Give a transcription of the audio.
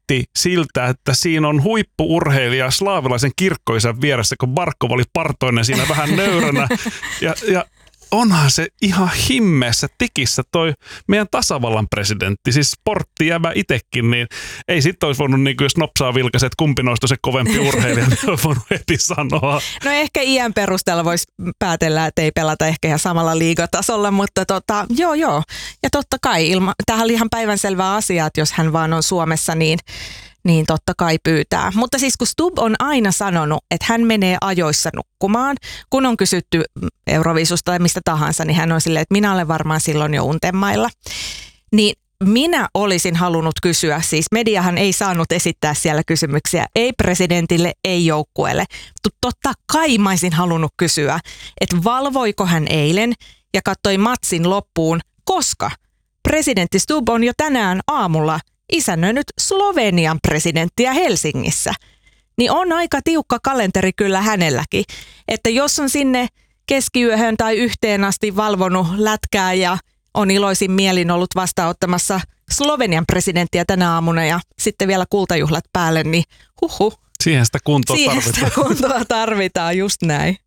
näytti siltä, että siinä on huippu-urheilija slaavilaisen kirkkoisän vieressä, kun Barkov oli partoinen siinä vähän nöyränä. Ja onhan se ihan himmeessä tikissä toi meidän tasavallan presidentti, siis sporttijävä itekin, niin ei sit olisi voinut, niin jos nopsaa vilkaiset, kumpi noista se kovempi urheilija, niin olisi voinut heti sanoa. No ehkä iän perusteella voisi päätellä, että ei pelata ehkä ihan samalla liigatasolla, mutta joo. Ja totta kai, tämähän oli ihan päivänselvä asia, että jos hän vaan on Suomessa, niin totta kai pyytää. Mutta siis kun Stubb on aina sanonut, että hän menee ajoissa nukkumaan, kun on kysytty Euroviisusta tai mistä tahansa, niin hän on silleen, että minä olen varmaan silloin jo untemailla. Niin minä olisin halunnut kysyä, siis mediahan ei saanut esittää siellä kysymyksiä, ei presidentille, ei joukkueelle. Totta kai mä olisin halunnut kysyä, että valvoiko hän eilen ja katsoi matsin loppuun, koska presidentti Stubb on jo tänään aamulla isännöinyt Slovenian presidenttiä Helsingissä. Niin on aika tiukka kalenteri kyllä hänelläkin, että jos on sinne keskiyöhön tai yhteen asti valvonut lätkää ja on iloisin mielin ollut vastaanottamassa Slovenian presidenttiä tänä aamuna ja sitten vielä kultajuhlat päälle, niin Siihen sitä kuntoa tarvitaan. Siihen sitä kuntoa tarvitaan, just näin.